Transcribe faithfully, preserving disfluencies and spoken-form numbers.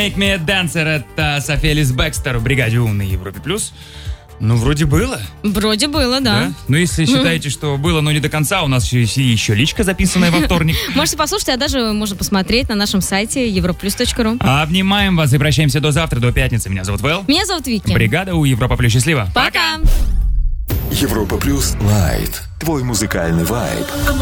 Make Me a Dancer, это София Элис Бекстер в бригаде У на Европе Плюс. Ну, вроде было. Вроде было, да. да? Ну, если считаете, что было, но не до конца, у нас еще, еще личка, записанная во вторник. Можете послушать, а даже можно посмотреть на нашем сайте европлюс точка ру. Обнимаем вас и прощаемся до завтра, до пятницы. Меня зовут Вэл. Меня зовут Вики. Бригада У, Европа Плюс. Счастливо. Пока. Европа Плюс Лайт. Твой музыкальный вайб.